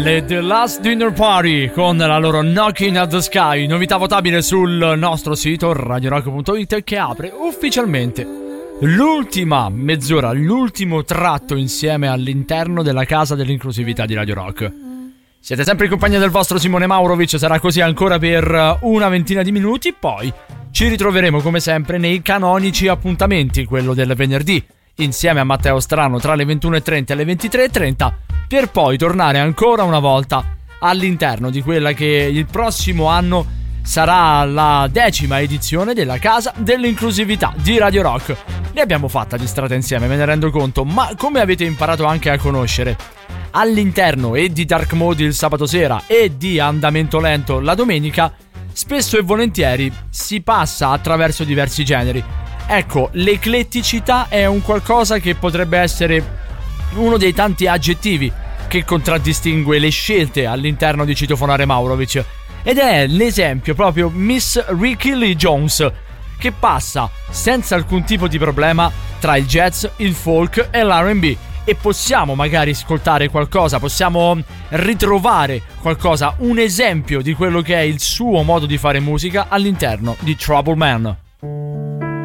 Le The Last Dinner Party con la loro Knocking at the Sky, novità votabile sul nostro sito radiorock.it, che apre ufficialmente l'ultima mezz'ora, l'ultimo tratto insieme all'interno della casa dell'inclusività di Radio Rock. Siete sempre in compagnia del vostro Simone Maurovic, sarà così ancora per una ventina di minuti, poi ci ritroveremo come sempre nei canonici appuntamenti, quello del venerdì insieme a Matteo Strano tra le 21.30 e le 23.30, per poi tornare ancora una volta all'interno di quella che il prossimo anno sarà la 10ª edizione della Casa dell'inclusività di Radio Rock. Ne abbiamo fatta di strada insieme, me ne rendo conto, ma come avete imparato anche a conoscere, all'interno e di Dark Mode il sabato sera e di Andamento Lento la domenica, spesso e volentieri si passa attraverso diversi generi. Ecco, l'ecletticità è un qualcosa che potrebbe essere uno dei tanti aggettivi che contraddistingue le scelte all'interno di Citofonare Maurovic, ed è l'esempio proprio Miss Ricky Lee Jones, che passa senza alcun tipo di problema tra il jazz, il folk e l'R&B, e possiamo magari ascoltare qualcosa, possiamo ritrovare qualcosa, un esempio di quello che è il suo modo di fare musica all'interno di Trouble Man.